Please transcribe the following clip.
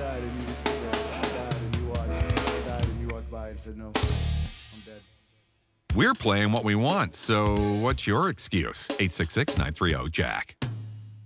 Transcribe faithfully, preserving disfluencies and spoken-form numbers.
died and you were still there. I died and you watched. I died and you walked by and said, no, I'm dead. We're playing what we want, so what's your excuse? eight six six, nine three zero, Jack.